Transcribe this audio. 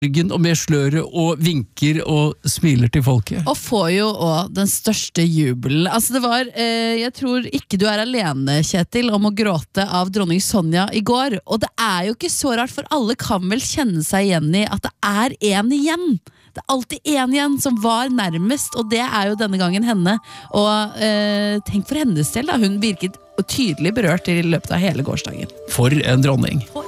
og med sløret og vinker og smiler til folket. Og får jo også den største jubelen. Altså det var, jeg tror ikke du er alene, Kjetil, om å gråte av dronning Sonja i går. Og det er jo ikke så rart, for alle kan vel kjenne seg igjen i at det er en igjen. Det er alltid en igjen som var nærmest, og det er jo denne gangen henne. Og tenk for hennes del da, hun virket tydelig berørt i løpet av hele gårsdagen. For en dronning.